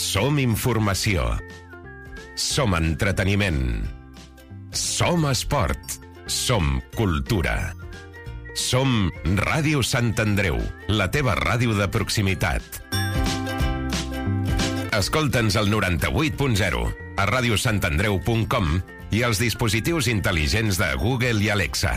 Som informació. Som entreteniment. Som esport. Som cultura. Som Ràdio Sant Andreu, la teva ràdio de proximitat. Escolta'ns al 98.0, a radiosantandreu.com i als dispositius intel·ligents de Google i Alexa.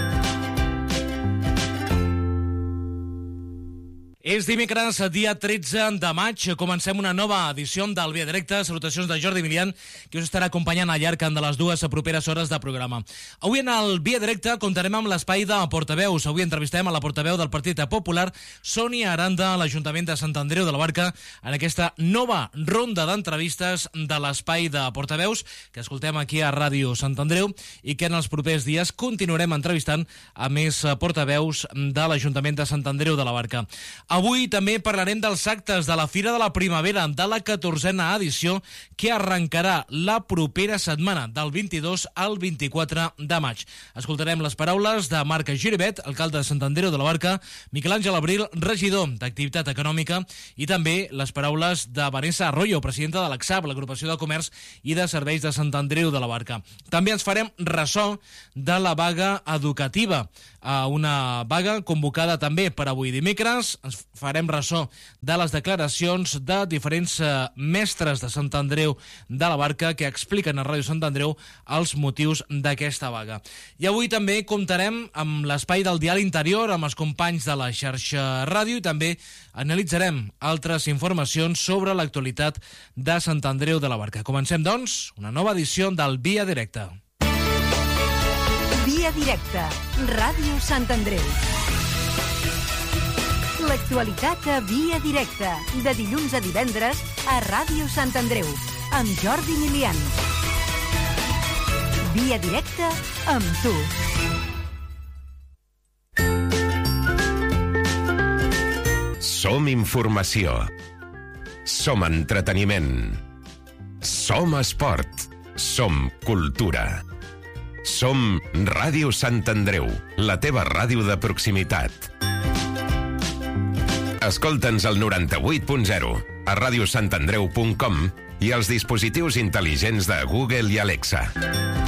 És dimecres, dia 13 de maig. Comencem una nova edició del Via Directa. Salutacions de Jordi Milian, que us estarà acompanyant al llarg de les dues properes hores de programa. Avui en el Via Directa comptarem amb l'espai de portaveus. Avui entrevistem a la portaveu del Partit Popular, Sònia Aranda, a l'Ajuntament de Sant Andreu de la Barca, en aquesta nova ronda d'entrevistes de l'espai de portaveus que escoltem aquí a Ràdio Sant Andreu i que en els propers dies continuarem entrevistant a més portaveus de l'Ajuntament de Sant Andreu de la Barca. Avui també parlarem dels actes de la Fira de la Primavera de la 14a edició que arrencarà la propera setmana, del 22 al 24 de maig. Escoltarem les paraules de Marc Giribet, alcalde de Sant Andreu de la Barca, Miquel Àngel Abril, regidor d'Activitat Econòmica, i també les paraules de Vanessa Arroyo, presidenta de l'ACSAB, l'Agrupació de Comerç i de Serveis de Sant Andreu de la Barca. També ens farem ressò de la vaga educativa, una vaga convocada també per avui dimecres. Ens farem ressò de les declaracions de diferents mestres de Sant Andreu de la Barca que expliquen a Ràdio Sant Andreu els motius d'aquesta vaga. I avui també comptarem amb l'espai del diari interior amb els companys de la xarxa ràdio i també analitzarem altres informacions sobre l'actualitat de Sant Andreu de la Barca. Comencem, doncs, una nova edició del Via Directa. Via Directa, Ràdio Sant Andreu. L'actualitat a Via Directa, de dilluns a divendres a Ràdio Sant Andreu, amb Jordi Milian. Via Directa amb tu. Som informació. Som entreteniment. Som esport. Som cultura. Som Ràdio Sant Andreu, la teva ràdio de proximitat. Escolta'ns al 98.0, a radiosantandreu.com i als dispositius intel·ligents de Google i Alexa.